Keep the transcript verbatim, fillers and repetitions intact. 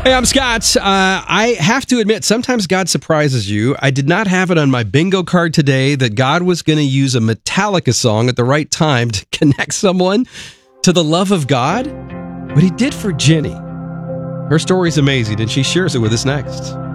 Hey, I'm Scott. Uh, I have to admit, sometimes God surprises you. I did not have it on my bingo card today that God was going to use a Metallica song at the right time to connect someone to the love of God, but he did for Jenny. Her story's amazing, and she shares it with us next.